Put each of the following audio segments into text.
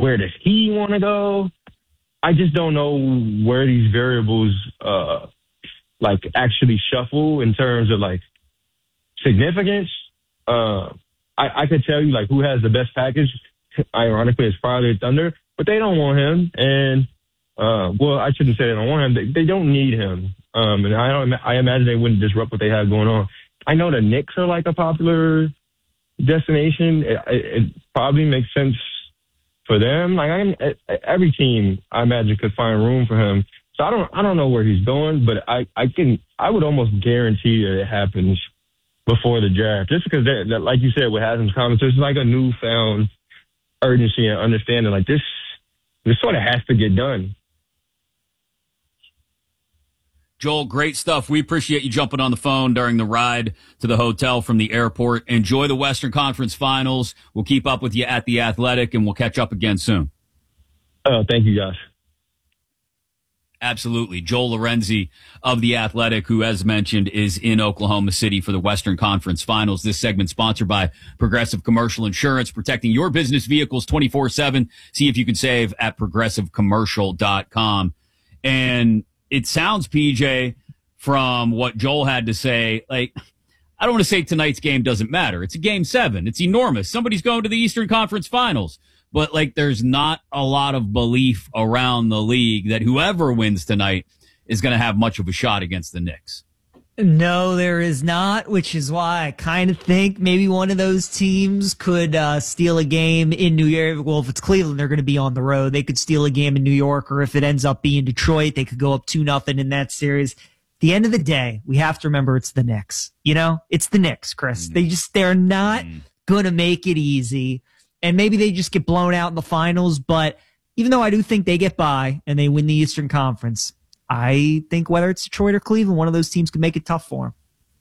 where does he want to go? I just don't know where these variables actually shuffle in terms of significance. I could tell you who has the best package. Ironically, it's probably Thunder, but they don't want him. And I shouldn't say they don't want him. They don't need him. And I imagine they wouldn't disrupt what they have going on. I know the Knicks are a popular destination. It probably makes sense for them. Every team, I imagine, could find room for him. So I don't know where he's going, but I would almost guarantee that it happens before the draft, just because like you said, with Hasen's comments, there's a newfound urgency and understanding. This sort of has to get done. Joel, great stuff. We appreciate you jumping on the phone during the ride to the hotel from the airport. Enjoy the Western Conference Finals. We'll keep up with you at The Athletic, and we'll catch up again soon. Thank you, Josh. Absolutely. Joel Lorenzi of The Athletic, who, as mentioned, is in Oklahoma City for the Western Conference Finals. This segment sponsored by Progressive Commercial Insurance, protecting your business vehicles 24/7. See if you can save at progressivecommercial.com. And it sounds, PJ, from what Joel had to say, I don't want to say tonight's game doesn't matter. It's a game 7. It's enormous. Somebody's going to the Eastern Conference Finals. But there's not a lot of belief around the league that whoever wins tonight is going to have much of a shot against the Knicks. No, there is not, which is why I kind of think maybe one of those teams could steal a game in New York. Well, if it's Cleveland, they're going to be on the road. They could steal a game in New York, or if it ends up being Detroit, they could go up 2-0 in that series. At the end of the day, we have to remember it's the Knicks. It's the Knicks, Chris. They're not going to make it easy. And maybe they just get blown out in the finals. But even though I do think they get by and they win the Eastern Conference, I think whether it's Detroit or Cleveland, one of those teams could make it tough for them.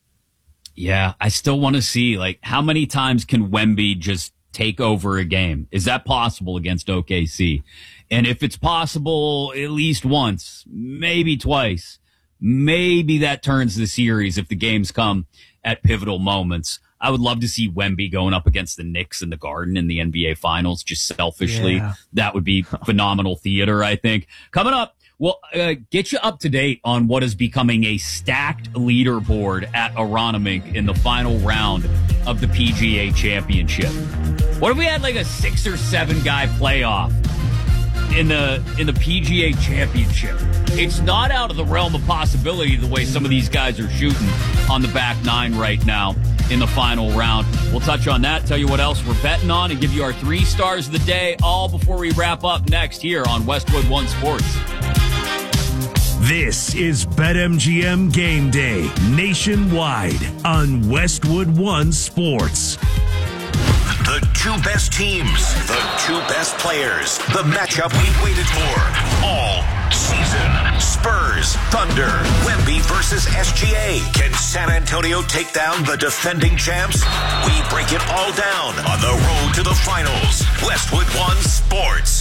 Yeah, I still want to see, how many times can Wemby just take over a game? Is that possible against OKC? And if it's possible at least once, maybe twice, maybe that turns the series if the games come at pivotal moments. I would love to see Wemby going up against the Knicks in the Garden in the NBA Finals, just selfishly. Yeah. That would be phenomenal theater, I think. Coming up, we'll get you up to date on what is becoming a stacked leaderboard at Aronimink in the final round of the PGA Championship. What if we had a 6 or 7 guy playoff in the PGA Championship? It's not out of the realm of possibility the way some of these guys are shooting on the back 9 right now in the final round. We'll touch on that, tell you what else we're betting on, and give you our 3 stars of the day, all before we wrap up next here on Westwood One Sports. This is BetMGM Game Day nationwide on Westwood One Sports. The 2 best teams, the 2 best players, the matchup we've waited for all season. Spurs, Thunder, Wemby versus SGA. Can San Antonio take down the defending champs? We break it all down on the road to the finals. Westwood One Sports.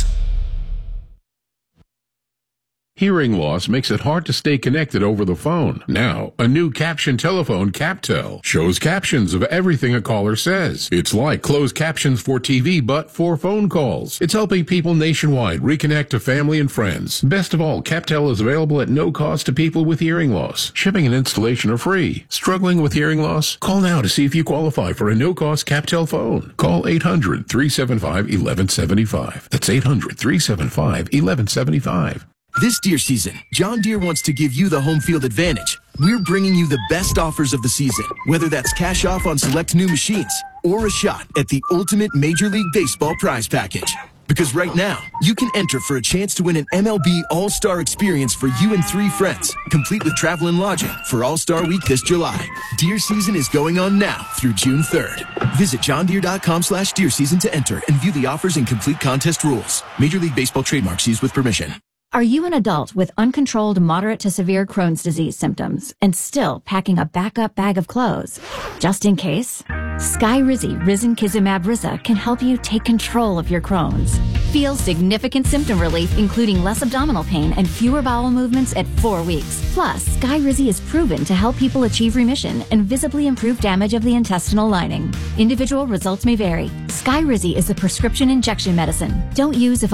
Hearing loss makes it hard to stay connected over the phone. Now, a new caption telephone, CapTel, shows captions of everything a caller says. It's like closed captions for TV, but for phone calls. It's helping people nationwide reconnect to family and friends. Best of all, CapTel is available at no cost to people with hearing loss. Shipping and installation are free. Struggling with hearing loss? Call now to see if you qualify for a no-cost CapTel phone. Call 800-375-1175. That's 800-375-1175. This deer season, John Deere wants to give you the home field advantage. We're bringing you the best offers of the season, whether that's cash off on select new machines or a shot at the ultimate Major League Baseball prize package. Because right now, you can enter for a chance to win an MLB All-Star experience for you and 3 friends, complete with travel and lodging for All-Star Week this July. Deer season is going on now through June 3rd. Visit johndeere.com/deer season to enter and view the offers and complete contest rules. Major League Baseball trademarks used with permission. Are you an adult with uncontrolled moderate to severe Crohn's disease symptoms and still packing a backup bag of clothes? Just in case? Skyrizi Risankizumab Riza can help you take control of your Crohn's. Feel significant symptom relief, including less abdominal pain and fewer bowel movements at 4 weeks. Plus, Skyrizi is proven to help people achieve remission and visibly improve damage of the intestinal lining. Individual results may vary. Skyrizi is a prescription injection medicine. Don't use if